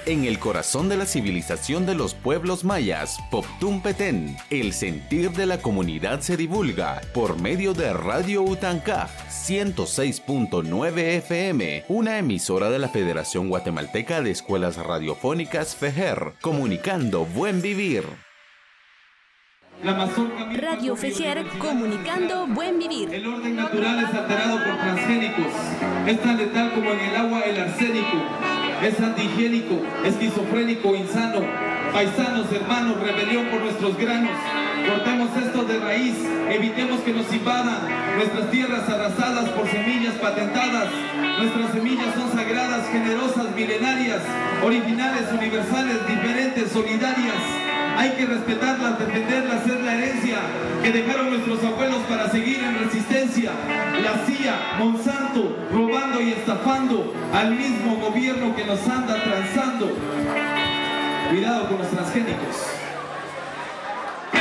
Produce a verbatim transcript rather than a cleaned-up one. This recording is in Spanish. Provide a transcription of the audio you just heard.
En el corazón de la civilización de los pueblos mayas, Poptún Petén, el sentir de la comunidad se divulga por medio de Radio Utancaj ciento seis punto nueve F M, una emisora de la Federación Guatemalteca de Escuelas Radiofónicas FEJER, comunicando buen vivir. Radio FEJER, comunicando buen vivir. El orden natural es alterado por transgénicos. Es tan letal como en el agua el arsénico. Es antihigiénico, esquizofrénico, insano. Paisanos, hermanos, rebelión por nuestros granos. Cortemos esto de raíz, evitemos que nos invadan nuestras tierras arrasadas por semillas patentadas. Nuestras semillas son sagradas, generosas, milenarias, originales, universales, diferentes, solidarias. Hay que respetarlas, defenderlas, es la herencia que dejaron nuestros abuelos para seguir en resistencia. La C I A, Monsanto, robando y estafando al mismo gobierno que nos anda transando. Cuidado con los transgénicos.